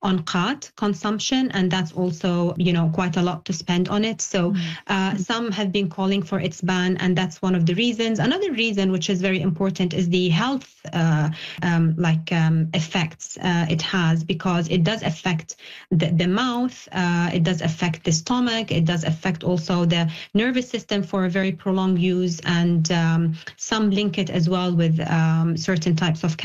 on khat consumption, and that's also, quite a lot to spend on it. So some have been calling for its ban, and that's one of the reasons. Another reason, which is very important, is the health effects it has, because it does affect the mouth, it does affect the stomach, it does affect also the nervous system for a very prolonged use, and some link it as well with certain types of